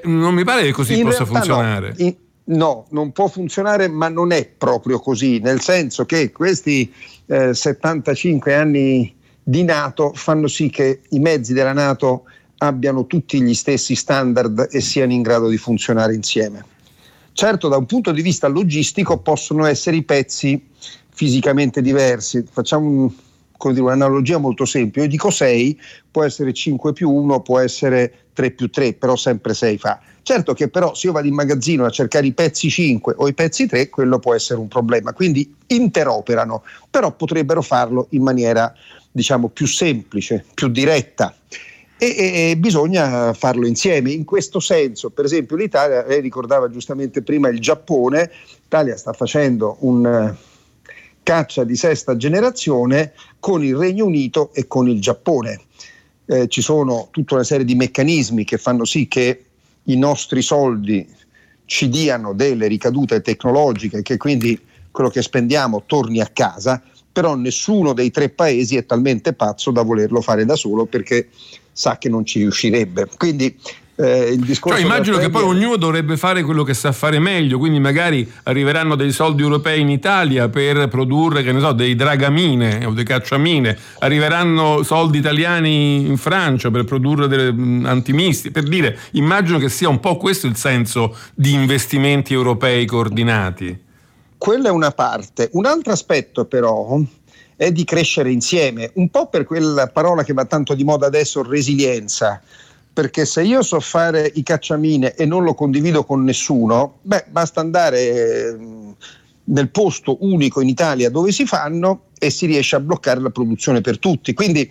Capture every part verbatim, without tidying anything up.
non mi pare che così in possa realtà funzionare. No. In, no, non può funzionare, ma non è proprio così, nel senso che questi eh, settantacinque anni di NATO fanno sì che i mezzi della NATO abbiano tutti gli stessi standard e siano in grado di funzionare insieme. Certo, da un punto di vista logistico possono essere i pezzi fisicamente diversi. Facciamo un, come dire, un'analogia molto semplice. Io dico sei, può essere cinque più uno, può essere tre più tre, però sempre sei fa. Certo che però se io vado in magazzino a cercare i pezzi cinque o i pezzi tre, quello può essere un problema. Quindi interoperano, però potrebbero farlo in maniera, diciamo, più semplice, più diretta. E, e bisogna farlo insieme. In questo senso, per esempio, l'Italia, lei ricordava giustamente prima il Giappone, l'Italia sta facendo un uh, caccia di sesta generazione con il Regno Unito e con il Giappone. Eh, ci sono tutta una serie di meccanismi che fanno sì che i nostri soldi ci diano delle ricadute tecnologiche, che quindi quello che spendiamo torni a casa, però nessuno dei tre paesi è talmente pazzo da volerlo fare da solo, perché sa che non ci riuscirebbe. Quindi eh, il discorso, cioè immagino che poi premier... ognuno dovrebbe fare quello che sa fare meglio, quindi magari arriveranno dei soldi europei in Italia per produrre, che ne so, dei dragamine o dei cacciamine, arriveranno soldi italiani in Francia per produrre delle antimisti, per dire, immagino che sia un po' questo il senso di investimenti europei coordinati. Quella è una parte. Un altro aspetto però è di crescere insieme, un po' per quella parola che va tanto di moda adesso, resilienza, perché se io so fare i cacciamine e non lo condivido con nessuno, beh, basta andare nel posto unico in Italia dove si fanno e si riesce a bloccare la produzione per tutti. Quindi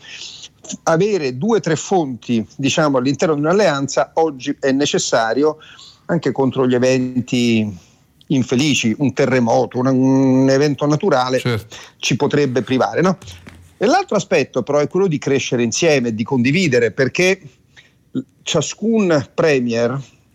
avere due o tre fonti, diciamo, all'interno di un'alleanza oggi è necessario, anche contro gli eventi infelici, un terremoto, un, un evento naturale, certo, ci potrebbe privare, no? E l'altro aspetto però è quello di crescere insieme, di condividere, perché ciascun premier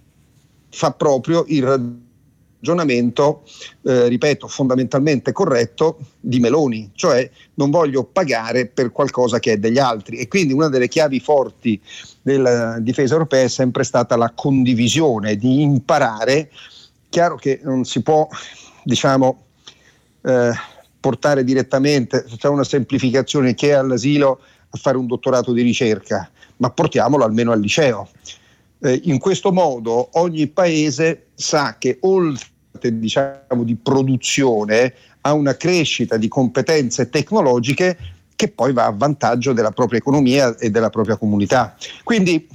fa proprio il ragionamento, eh, ripeto, fondamentalmente corretto di Meloni, cioè non voglio pagare per qualcosa che è degli altri, e quindi una delle chiavi forti della difesa europea è sempre stata la condivisione, di imparare. Chiaro che non si può, diciamo, eh, portare direttamente, facciamo una semplificazione, che è all'asilo a fare un dottorato di ricerca, ma portiamolo almeno al liceo. Eh, in questo modo ogni paese sa che oltre, diciamo, di produzione ha una crescita di competenze tecnologiche che poi va a vantaggio della propria economia e della propria comunità. Quindi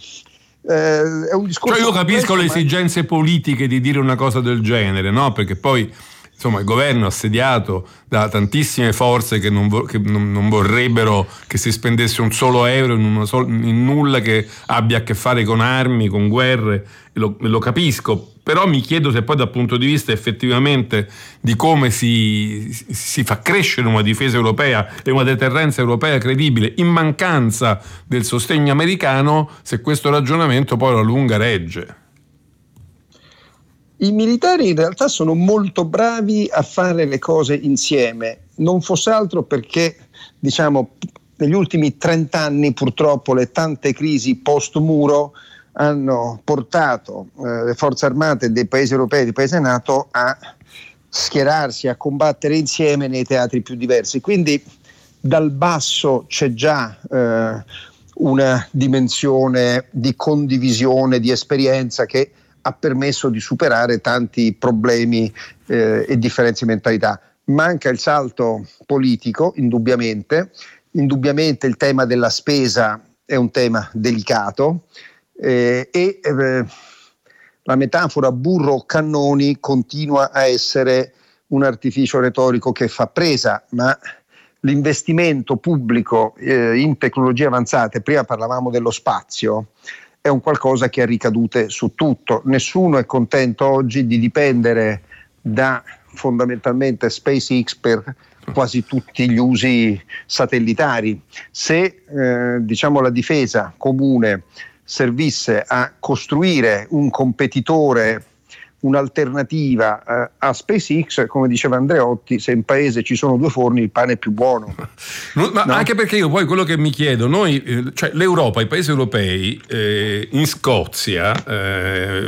Eh, è un discorso, cioè io capisco le ma... esigenze politiche di dire una cosa del genere, no? Perché poi insomma il governo assediato da tantissime forze che non, vo- che non, non vorrebbero che si spendesse un solo euro in, una sol- in nulla che abbia a che fare con armi, con guerre, e lo, lo capisco, però mi chiedo se poi dal punto di vista effettivamente di come si, si fa crescere una difesa europea e una deterrenza europea credibile in mancanza del sostegno americano, se questo ragionamento poi alla lunga regge. I militari in realtà sono molto bravi a fare le cose insieme, non fosse altro perché, diciamo, negli ultimi trent'anni purtroppo le tante crisi post-muro hanno portato eh, le forze armate dei paesi europei, dei paesi NATO, a schierarsi, a combattere insieme nei teatri più diversi. Quindi dal basso c'è già eh, una dimensione di condivisione, di esperienza che ha permesso di superare tanti problemi eh, e differenze di mentalità. Manca il salto politico, indubbiamente. Indubbiamente il tema della spesa è un tema delicato eh, e eh, la metafora burro o cannoni continua a essere un artificio retorico che fa presa, ma l'investimento pubblico eh, in tecnologie avanzate, prima parlavamo dello spazio, è un qualcosa che ha ricadute su tutto. Nessuno è contento oggi di dipendere da fondamentalmente SpaceX per quasi tutti gli usi satellitari. Se eh, diciamo la difesa comune servisse a costruire un competitore, un'alternativa eh, a SpaceX, come diceva Andreotti, se in paese ci sono due forni il pane è più buono. No, ma no? Anche perché io poi quello che mi chiedo, noi, eh, cioè l'Europa, i paesi europei, eh, in Scozia, eh,